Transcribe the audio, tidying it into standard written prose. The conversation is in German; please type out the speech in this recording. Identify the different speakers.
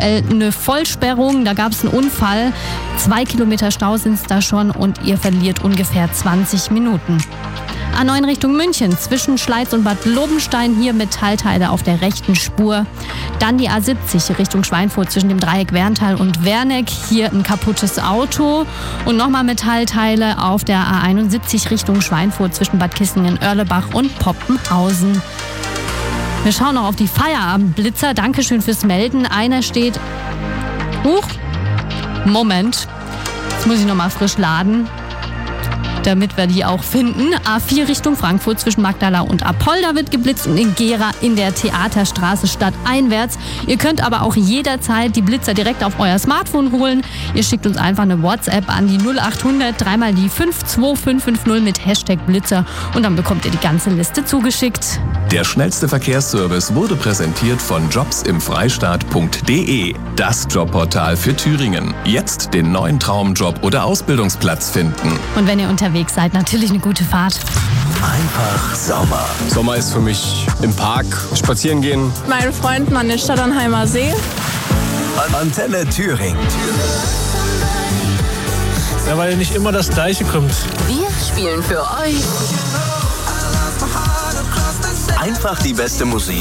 Speaker 1: aktuell eine Vollsperrung. Da gab es einen Unfall. 2 Kilometer Stau sind es da schon und ihr verliert ungefähr 20 Minuten. A9 Richtung München, zwischen Schleiz und Bad Lobenstein, hier Metallteile auf der rechten Spur. Dann die A70 Richtung Schweinfurt zwischen dem Dreieck Werntal und Werneck, hier ein kaputtes Auto. Und nochmal Metallteile auf der A71 Richtung Schweinfurt zwischen Bad Kissingen, Oerlebach und Poppenhausen. Wir schauen noch auf die Feierabendblitzer. Dankeschön fürs Melden. Einer steht... Moment. Jetzt muss ich nochmal frisch laden, damit wir die auch finden. A4 Richtung Frankfurt zwischen Magdala und Apolda wird geblitzt und in Gera in der Theaterstraße stadteinwärts. Ihr könnt aber auch jederzeit die Blitzer direkt auf euer Smartphone holen. Ihr schickt uns einfach eine WhatsApp an die 0800 3 die 52550 mit Hashtag Blitzer und dann bekommt ihr die ganze Liste zugeschickt.
Speaker 2: Der schnellste Verkehrsservice wurde präsentiert von jobsimfreistaat.de, das Jobportal für Thüringen. Jetzt den neuen Traumjob oder Ausbildungsplatz finden.
Speaker 1: Und wenn ihr unterwegs seid, natürlich eine gute Fahrt.
Speaker 3: Einfach Sommer.
Speaker 4: Sommer ist für mich im Park spazieren gehen.
Speaker 5: Meine Freunde an den Stadtanheimer See.
Speaker 3: Antenne Thüringen.
Speaker 6: Ja, weil nicht immer das Gleiche kommt.
Speaker 7: Wir spielen für euch
Speaker 3: Einfach die beste Musik